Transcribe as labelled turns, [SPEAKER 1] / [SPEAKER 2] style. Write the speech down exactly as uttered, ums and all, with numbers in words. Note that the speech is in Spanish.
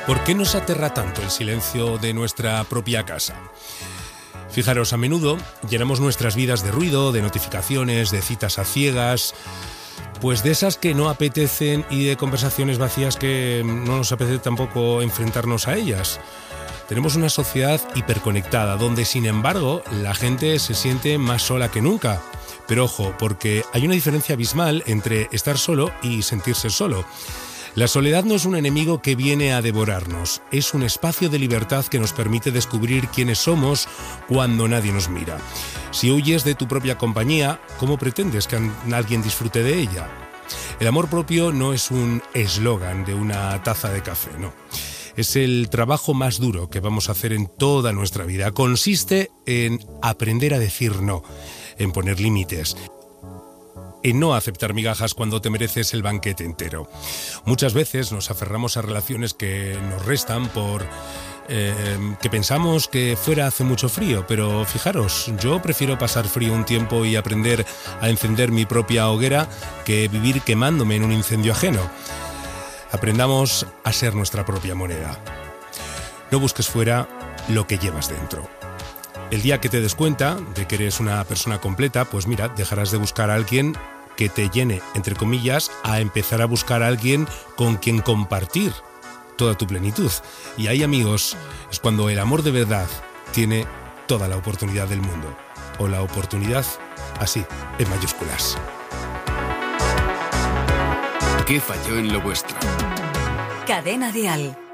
[SPEAKER 1] ¿Por qué nos aterra tanto el silencio de nuestra propia casa? Fijaros, a menudo llenamos nuestras vidas de ruido, de notificaciones, de citas a ciegas, pues de esas que no apetecen y de conversaciones vacías que no nos apetece tampoco enfrentarnos a ellas. Tenemos una sociedad hiperconectada, donde sin embargo la gente se siente más sola que nunca. Pero ojo, porque hay una diferencia abismal entre estar solo y sentirse solo. La soledad no es un enemigo que viene a devorarnos, es un espacio de libertad que nos permite descubrir quiénes somos cuando nadie nos mira. Si huyes de tu propia compañía, ¿cómo pretendes que alguien disfrute de ella? El amor propio no es un eslogan de una taza de café, no. Es el trabajo más duro que vamos a hacer en toda nuestra vida. Consiste en aprender a decir no, en poner límites, en no aceptar migajas cuando te mereces el banquete entero. Muchas veces nos aferramos a relaciones que nos restan por eh, que pensamos que fuera hace mucho frío, pero fijaros, yo prefiero pasar frío un tiempo y aprender a encender mi propia hoguera que vivir quemándome en un incendio ajeno. Aprendamos a ser nuestra propia moneda. No busques fuera lo que llevas dentro. El día que te des cuenta de que eres una persona completa, pues mira, dejarás de buscar a alguien que te llene, entre comillas, a empezar a buscar a alguien con quien compartir toda tu plenitud. Y ahí, amigos, es cuando el amor de verdad tiene toda la oportunidad del mundo. O la oportunidad así, en mayúsculas.
[SPEAKER 2] ¿Qué falló en lo vuestro?
[SPEAKER 3] Cadena Dial.